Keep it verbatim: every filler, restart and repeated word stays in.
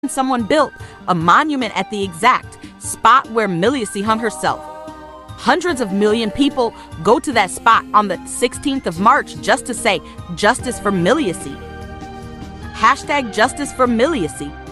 someone built a monument at the exact spot where Miliacy hung herself. Hundreds of million people go to that spot on the sixteenth of March just to say justice for Miliacy. Hashtag justice for Miliacy.